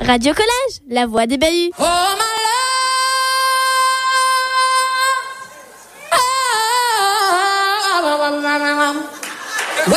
Radio Collège, la voix des bahuts. Oh my love, oh,